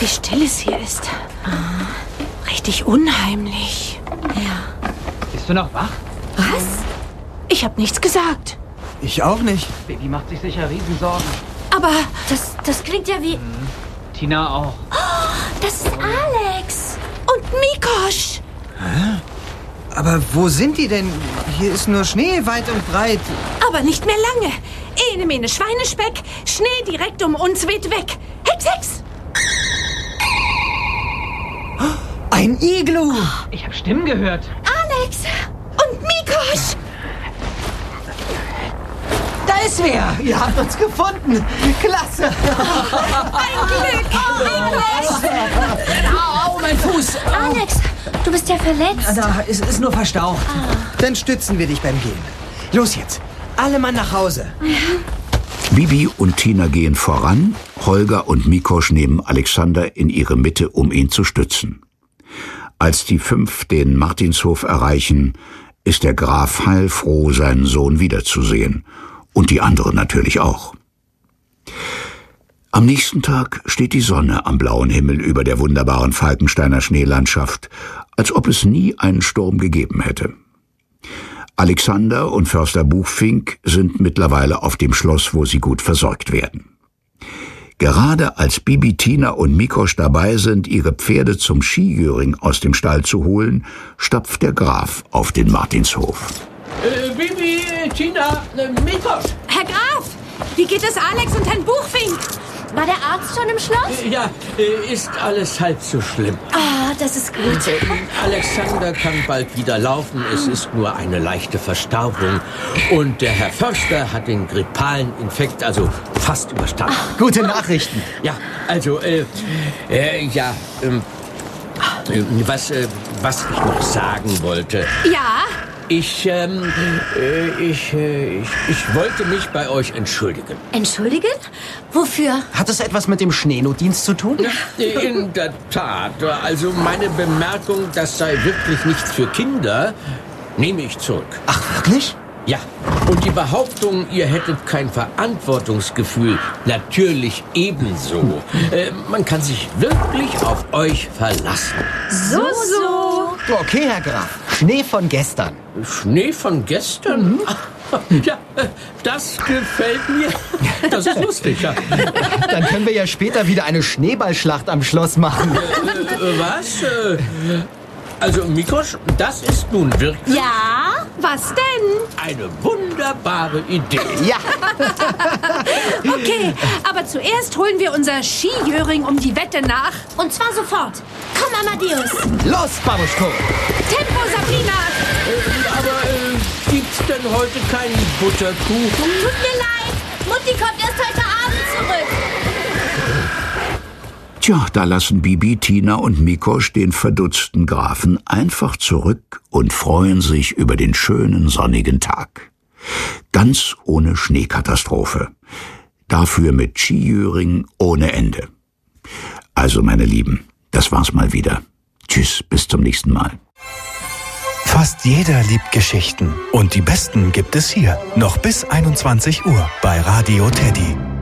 wie still es hier ist. Richtig unheimlich. Ja. Bist du noch wach? Was? Ich habe nichts gesagt. Ich auch nicht. Baby macht sich sicher Riesensorgen. Aber Das klingt ja wie... Tina auch. Das ist Alex. und Mikosch. Aber wo sind die denn? Hier ist nur Schnee weit und breit. Aber nicht mehr lange. Ene mene Schweinespeck, Schnee direkt um uns weht weg. Hex, hex! Ein Iglu! Ich habe Stimmen gehört. Alex und Mikosch. Da ist wer! Ihr habt uns gefunden! Klasse! Ein Glück! Au, mein Fuß! Alex, du bist ja verletzt. Da, es ist nur verstaucht. Dann stützen wir dich beim Gehen. Los jetzt! Alle Mann nach Hause! Bibi und Tina gehen voran, Holger und Mikosch nehmen Alexander in ihre Mitte, um ihn zu stützen. Als die 5 den Martinshof erreichen, ist der Graf heilfroh, seinen Sohn wiederzusehen. Und die anderen natürlich auch. Am nächsten Tag steht die Sonne am blauen Himmel über der wunderbaren Falkensteiner Schneelandschaft, als ob es nie einen Sturm gegeben hätte. Alexander und Förster Buchfink sind mittlerweile auf dem Schloss, wo sie gut versorgt werden. Gerade als Bibi, Tina und Mikosch dabei sind, ihre Pferde zum Skijöring aus dem Stall zu holen, stapft der Graf auf den Martinshof. Bibi, Tina, Mikosch. Herr Graf, wie geht es Alex und Herrn Buchfink? War der Arzt schon im Schloss? Ja, ist alles halb so schlimm. Ah, das ist gut. Alexander kann bald wieder laufen. Es ist nur eine leichte Verstauchung. Und der Herr Förster hat den grippalen Infekt also fast überstanden. Gute Nachrichten. Ja, also, was ich noch sagen wollte. Ja? Ich wollte mich bei euch entschuldigen. Entschuldigen? Wofür? Hat es etwas mit dem Schneenotdienst zu tun? In der Tat. Also meine Bemerkung, das sei wirklich nichts für Kinder, nehme ich zurück. Ach, wirklich? Ja, und die Behauptung, ihr hättet kein Verantwortungsgefühl, natürlich ebenso. Man kann sich wirklich auf euch verlassen. So. Okay, Herr Graf. Schnee von gestern. Schnee von gestern? Ja, das gefällt mir. Das ist lustig, ja. Dann können wir ja später wieder eine Schneeballschlacht am Schloss machen. Was? Also, Mikosch, das ist nun wirklich Ja? Was denn? eine wunderbare Idee. Ja. Okay, aber zuerst holen wir unser Skijöring um die Wette nach. Und zwar sofort. Komm, Amadeus. Los, Babuschko. Tempo, Sabrina! Aber gibt's denn heute keinen Butterkuchen? Tut mir leid. Mutti kommt erst heute Abend zurück. Tja, da lassen Bibi, Tina und Mikosch den verdutzten Grafen einfach zurück und freuen sich über den schönen sonnigen Tag. Ganz ohne Schneekatastrophe. Dafür mit Skijöring ohne Ende. Also, meine Lieben, das war's mal wieder. Tschüss, bis zum nächsten Mal. Fast jeder liebt Geschichten. Und die besten gibt es hier. Noch bis 21 Uhr bei Radio Teddy.